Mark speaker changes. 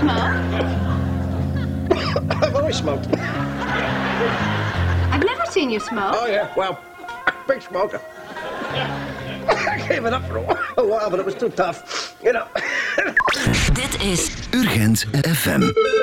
Speaker 1: smoke?
Speaker 2: I've always smoked.
Speaker 1: I've never seen you smoke.
Speaker 2: Oh, yeah. Well, big smoker. I gave it up for a while, but it was too tough. You know.
Speaker 3: Dit is Urgent FM.